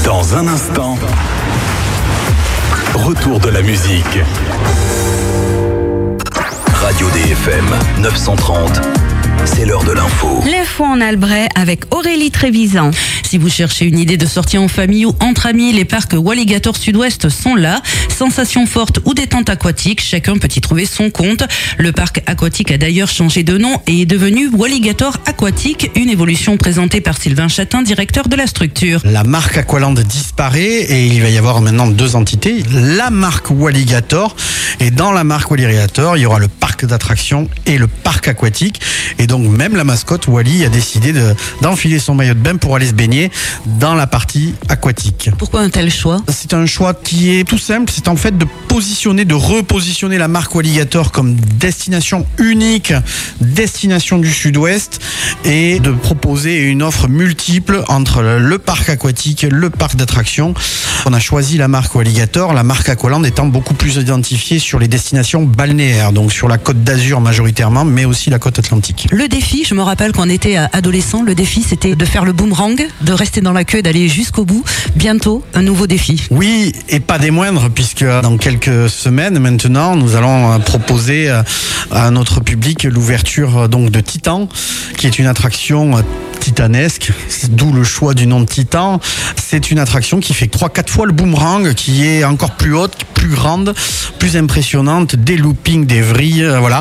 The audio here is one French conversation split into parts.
Dans un instant, retour de la musique. Radio DFM 930. C'est l'heure de l'info. L'info en Albret avec Aurélie Trévisan. Si vous cherchez une idée de sortie en famille ou entre amis, les parcs Walligator Sud-Ouest sont là. Sensations fortes ou détente aquatique, chacun peut y trouver son compte. Le parc aquatique a d'ailleurs changé de nom et est devenu Walligator Aquatique, une évolution présentée par Sylvain Chatin, directeur de la structure. La marque Aqualand disparaît et il va y avoir maintenant deux entités. La marque Walligator, et dans la marque Walligator, il y aura le parc d'attractions et le parc aquatique. Et donc même la mascotte Wally a décidé d'enfiler son maillot de bain pour aller se baigner dans la partie aquatique. Pourquoi un tel choix ? C'est un choix qui est tout simple, c'est en fait de repositionner la marque Walligator comme destination unique, destination du Sud-Ouest, et de proposer une offre multiple entre le parc aquatique, le parc d'attractions. On a choisi la marque Walligator, la marque Aqualand étant beaucoup plus identifiée sur les destinations balnéaires, donc sur la Côte d'Azur majoritairement, mais aussi la côte atlantique. Le défi, je me rappelle quand on était adolescent, le défi c'était de faire le boomerang, de rester dans la queue et d'aller jusqu'au bout. Bientôt, un nouveau défi. Oui, et pas des moindres, puisque dans quelques semaines maintenant, nous allons proposer à notre public l'ouverture donc de Titan, qui est une attraction titanesque, d'où le choix du nom de Titan. C'est une attraction qui fait 3-4 fois le boomerang, qui est encore plus haute, plus grande, plus impressionnante, des loopings, des vrilles, voilà.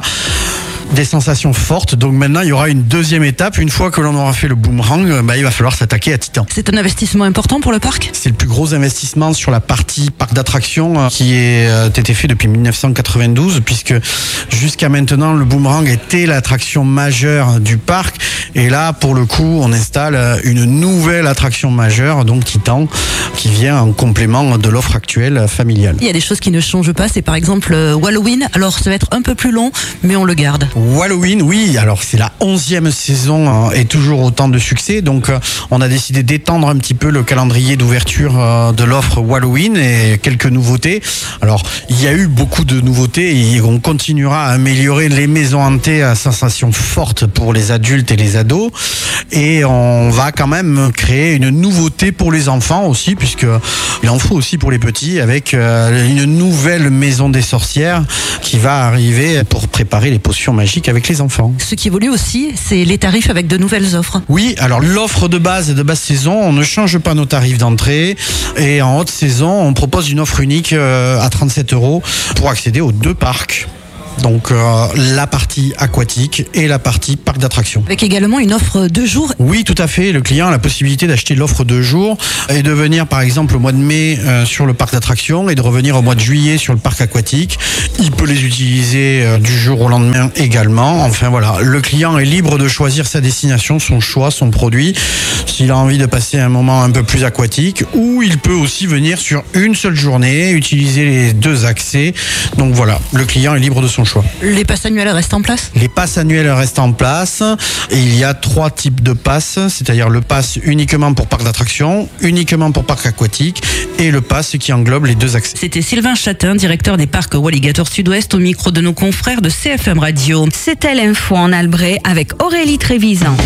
Des sensations fortes. Donc maintenant, il y aura une deuxième étape. Une fois que l'on aura fait le boomerang, il va falloir s'attaquer à Titan. C'est un investissement important pour le parc ? C'est le plus gros investissement sur la partie parc d'attractions qui a été fait depuis 1992, puisque jusqu'à maintenant, le boomerang était l'attraction majeure du parc. Et là, pour le coup, on installe une nouvelle attraction majeure, donc Titan, qui vient en complément de l'offre actuelle familiale. Il y a des choses qui ne changent pas. C'est par exemple Halloween. Alors, ça va être un peu plus long, mais on le garde. Halloween, oui, alors c'est la 11e saison et toujours autant de succès, donc on a décidé d'étendre un petit peu le calendrier d'ouverture de l'offre Halloween et quelques nouveautés. Alors il y a eu beaucoup de nouveautés et on continuera à améliorer les maisons hantées à sensation forte pour les adultes et les ados, et on va quand même créer une nouveauté pour les enfants aussi, puisque il en faut aussi pour les petits, avec une nouvelle maison des sorcières qui va arriver pour préparer les potions magique avec les enfants. Ce qui évolue aussi, c'est les tarifs avec de nouvelles offres. Oui, alors l'offre de base saison, on ne change pas nos tarifs d'entrée, et en haute saison, on propose une offre unique à 37 € pour accéder aux deux parcs. Donc la partie aquatique et la partie parc d'attractions. Avec également une offre 2 jours. Oui, tout à fait. Le client a la possibilité d'acheter l'offre 2 jours et de venir par exemple au mois de mai sur le parc d'attractions et de revenir au mois de juillet sur le parc aquatique. Il peut les utiliser du jour au lendemain également. Enfin voilà, le client est libre de choisir sa destination, son choix, son produit. S'il a envie de passer un moment un peu plus aquatique, ou il peut aussi venir sur une seule journée, utiliser les deux accès. Donc voilà, le client est libre de son choix. Les passes annuelles restent en place ? Les passes annuelles restent en place, et il y a 3 types de passes, c'est-à-dire le pass uniquement pour parc d'attractions, uniquement pour parc aquatique, et le pass qui englobe les deux accès. C'était Sylvain Chatin, directeur des parcs Walligator Sud-Ouest, au micro de nos confrères de CFM Radio. C'était l'info en Albret avec Aurélie Trévisan.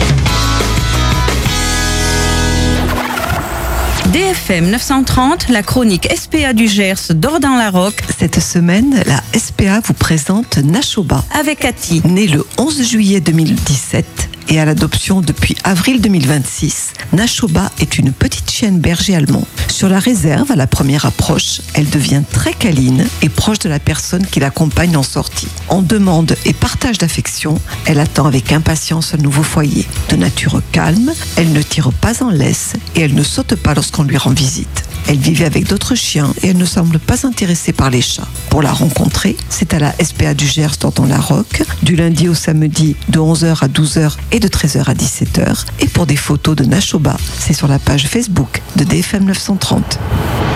DFM 930, la chronique SPA du Gers dort dans la Roque. Cette semaine, la SPA vous présente Nashoba. Avec Cathy. Née le 11 juillet 2017 et à l'adoption depuis avril 2026, Nashoba est une petite chienne berger allemand. Sur la réserve, à la première approche, elle devient très câline et proche de la personne qui l'accompagne en sortie. En demande et partage d'affection, elle attend avec impatience un nouveau foyer. De nature calme, elle ne tire pas en laisse et elle ne saute pas lorsqu'on lui rend visite. Elle vivait avec d'autres chiens et elle ne semble pas intéressée par les chats. Pour la rencontrer, c'est à la SPA du Gers Dordogne-la-Roque, du lundi au samedi de 11h à 12h et de 13h à 17h. Et pour des photos de Nashoba, c'est sur la page Facebook de DFM 930.